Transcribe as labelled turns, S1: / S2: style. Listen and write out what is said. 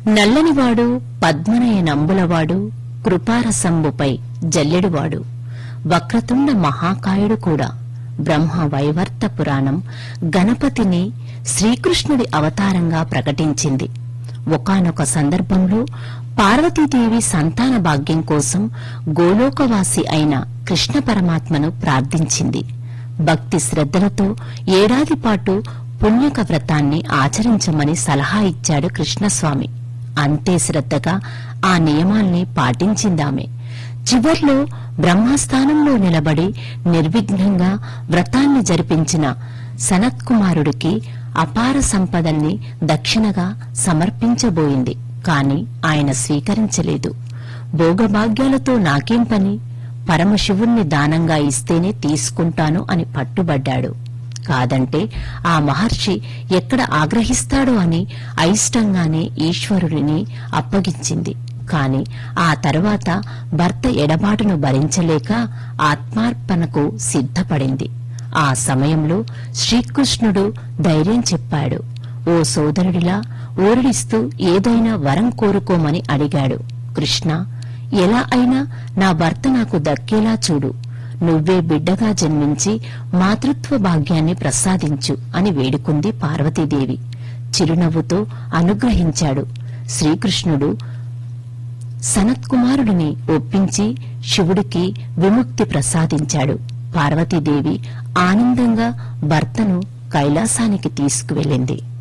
S1: నల్లనివాడు పద్మనయ నంబులవాడు కృపారసంబుపై జల్లెడువాడు వక్రతుండ మహాకాయుడు కూడా. బ్రహ్మ వైవర్త పురాణం గణపతిని శ్రీకృష్ణుడి అవతారంగా ప్రకటించింది. ఒకానొక సందర్భంలో పార్వతీదేవి సంతాన భాగ్యం కోసం గోలోకవాసి అయిన కృష్ణ పరమాత్మను ప్రార్థించింది. భక్తి శ్రద్ధలతో ఏడాది పాటు పుణ్యక వ్రతాన్ని ఆచరించమని సలహా ఇచ్చాడు కృష్ణస్వామి. అంతే శ్రద్ధగా ఆ నియమాల్ని పాటించిందామె. చివర్లో బ్రహ్మస్థానంలో నిలబడి నిర్విఘ్నంగా వ్రతాన్ని జరిపించిన సనత్కుమారుడికి అపార సంపదల్ని దక్షిణగా సమర్పించబోయింది. కాని ఆయన స్వీకరించలేదు. భోగభాగ్యాలతో నాకేం పని, పరమశివుణ్ణి దానంగా ఇస్తేనే తీసుకుంటాను అని పట్టుబడ్డాడు. కాదంటే ఆ మహర్షి ఎక్కడ ఆగ్రహిస్తాడో అని అయిష్టంగానే ఈశ్వరుడిని అప్పగించింది. కాని ఆ తర్వాత భర్త ఎడబాటును భరించలేక ఆత్మార్పణకు సిద్ధపడింది. ఆ సమయంలో శ్రీకృష్ణుడు ధైర్యం చెప్పాడు. ఓ సోదరుడిలా ఊరడిస్తూ ఏదైనా వరం కోరుకోమని అడిగాడు. కృష్ణ, ఎలా అయినా నా భర్త నాకు దక్కేలా చూడు, నువ్వే బిడ్డగా జన్మించి మాతృత్వ భాగ్యాన్ని ప్రసాదించు అని వేడుకుంది పార్వతీదేవి. చిరునవ్వుతో అనుగ్రహించాడు. శ్రీకృష్ణుడు సనత్కుమారుడిని ఒప్పించి శివుడికి విముక్తి ప్రసాదించాడు. పార్వతీదేవి ఆనందంగా భర్తను కైలాసానికి తీసుకువెళ్ళింది.